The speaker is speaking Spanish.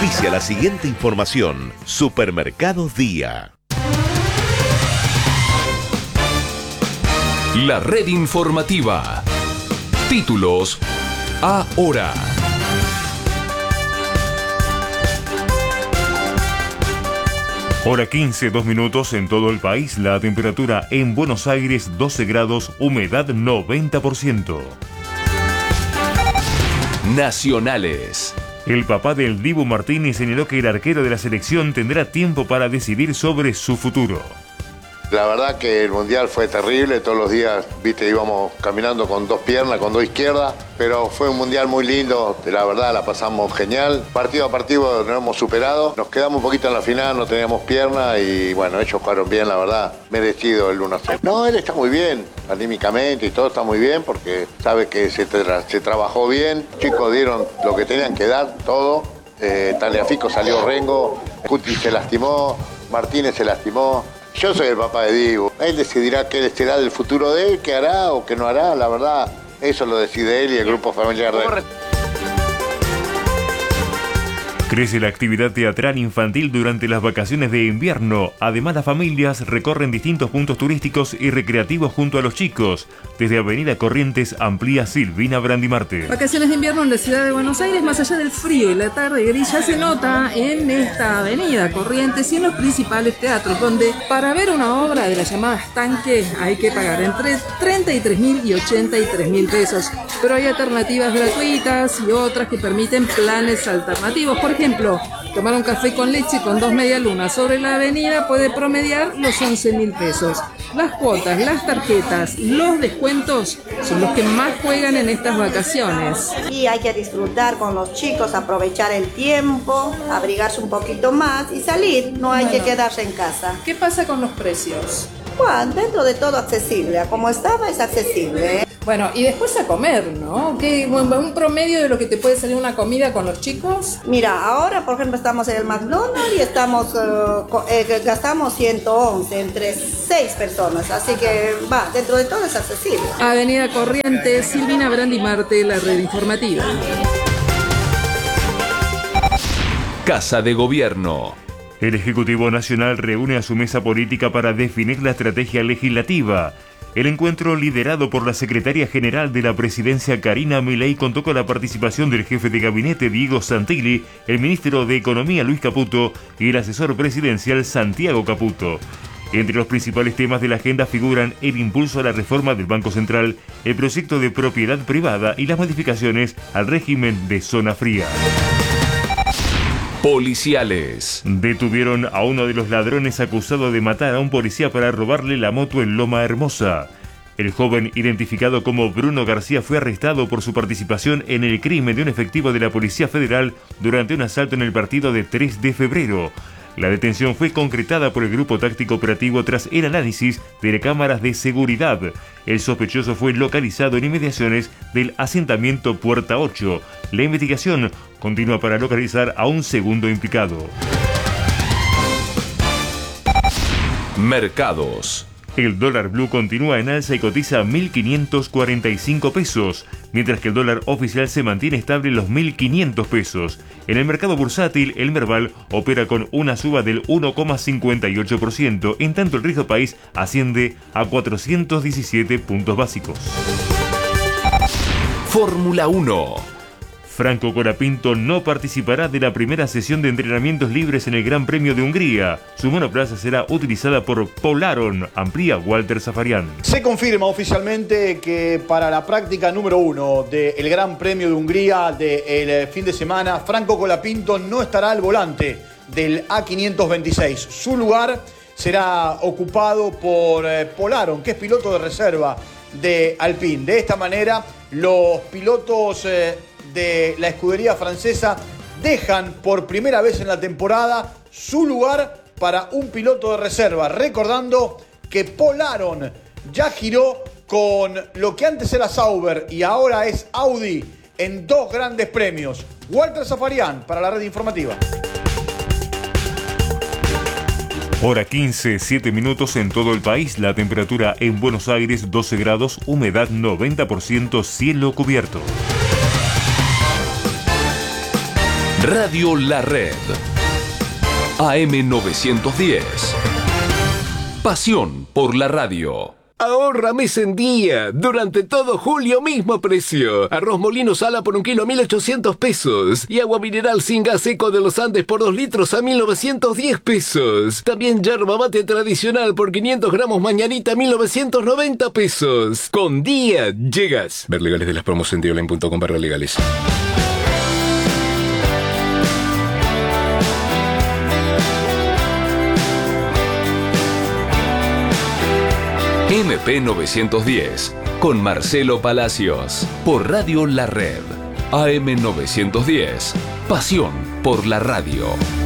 Auspicia la siguiente información. Supermercados Día. La red informativa. Títulos ahora. Hora 15, 2 minutos en todo el país. La temperatura en Buenos Aires 12 grados, humedad 90%. Nacionales. El papá del Dibu Martínez señaló que el arquero de la selección tendrá tiempo para decidir sobre su futuro. La verdad que el Mundial fue terrible, todos los días, viste, íbamos caminando con dos piernas, con dos izquierdas, pero fue un Mundial muy lindo, la verdad la pasamos genial. Partido a partido nos hemos superado, nos quedamos un poquito en la final, no teníamos piernas y bueno, ellos jugaron bien, la verdad, merecido el 1-0. No, él está muy bien, anímicamente y todo está muy bien porque sabe que se trabajó bien, los chicos dieron lo que tenían que dar, todo. Tagliafico salió rengo, Cuti se lastimó, Martínez se lastimó. Yo soy el papá de Dibu. Él decidirá qué será del futuro de él, qué hará o qué no hará. La verdad, eso lo decide él y el grupo familiar de él. Crece la actividad teatral infantil durante las vacaciones de invierno. Además, las familias recorren distintos puntos turísticos y recreativos junto a los chicos. Desde Avenida Corrientes amplía Silvina Brandimarte. Vacaciones de invierno en la ciudad de Buenos Aires, más allá del frío y la tarde gris, ya se nota en esta avenida Corrientes y en los principales teatros, donde para ver una obra de la llamada Estanque hay que pagar entre 33.000 y 83.000 pesos. Pero hay alternativas gratuitas y otras que permiten planes alternativos. Por ejemplo, tomar un café con leche con 2 medialunas sobre la avenida puede promediar los 11.000 pesos. Las cuotas, las tarjetas, los descuentos son los que más juegan en estas vacaciones. Y hay que disfrutar con los chicos, aprovechar el tiempo, abrigarse un poquito más y salir, no hay que quedarse en casa. ¿Qué pasa con los precios? Bueno, dentro de todo accesible, como estaba es accesible. Bueno, y después a comer, ¿no? ¿Qué, un promedio de lo que te puede salir una comida con los chicos? Mira, ahora por ejemplo estamos en el McDonald's y gastamos 111 entre 6 personas, así que dentro de todo es accesible. Avenida Corrientes, Silvina Brandimarte, la red informativa. Casa de Gobierno. El Ejecutivo Nacional reúne a su mesa política para definir la estrategia legislativa. El encuentro, liderado por la secretaria general de la presidencia Karina Milei, contó con la participación del jefe de gabinete Diego Santilli, el ministro de Economía Luis Caputo y el asesor presidencial Santiago Caputo. Entre los principales temas de la agenda figuran el impulso a la reforma del Banco Central, el proyecto de propiedad privada y las modificaciones al régimen de zona fría. Policiales. Detuvieron a uno de los ladrones acusado de matar a un policía para robarle la moto en Loma Hermosa. El joven, identificado como Bruno García, fue arrestado por su participación en el crimen de un efectivo de la Policía Federal durante un asalto en el partido de 3 de febrero. La detención fue concretada por el Grupo Táctico Operativo tras el análisis de cámaras de seguridad. El sospechoso fue localizado en inmediaciones del asentamiento Puerta 8. La investigación continúa para localizar a un segundo implicado. Mercados. El dólar blue continúa en alza y cotiza a 1.545 pesos, mientras que el dólar oficial se mantiene estable en los 1.500 pesos. En el mercado bursátil, el Merval opera con una suba del 1,58%, en tanto el riesgo país asciende a 417 puntos básicos. Fórmula 1. Franco Colapinto no participará de la primera sesión de entrenamientos libres en el Gran Premio de Hungría. Su monoplaza será utilizada por Paul Aron, amplía Walter Zafarian. Se confirma oficialmente que para la práctica número 1 del Gran Premio de Hungría del fin de semana, Franco Colapinto no estará al volante del A526. Su lugar será ocupado por Paul Aron, que es piloto de reserva de Alpine. De esta manera, los pilotos de la escudería francesa dejan por primera vez en la temporada su lugar para un piloto de reserva, recordando que Paul Aron ya giró con lo que antes era Sauber y ahora es Audi en 2 grandes premios. Walter Zafarian para la red informativa. Hora 15, 7 minutos en todo el país. La temperatura en Buenos Aires 12 grados, humedad 90%, cielo cubierto. Radio La Red. AM910. Pasión por la radio. Ahorra mes en día. Durante todo julio, mismo precio. Arroz molino sala por 1 kilo a 1.800 pesos. Y agua mineral sin gas seco de los Andes por 2 litros a 1.910 pesos. También yerba mate tradicional por 500 gramos mañanita a 1.990 pesos. Con día llegas. Ver legales de las promos en dioline.com/legales. MP910 con Marcelo Palacios por Radio La Red. AM910. Pasión por la radio.